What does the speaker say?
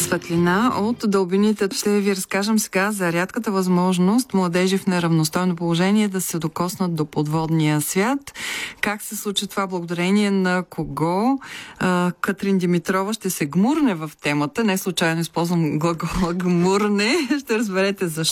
Светлина от дълбините. Ще ви разкажем сега за рядката възможност младежи в неравностойно положение да се докоснат до подводния свят. Как се случи това, благодарение на кого? Катрин Димитрова ще се гмурне в темата. Не случайно използвам глагола гмурне. Ще разберете защо.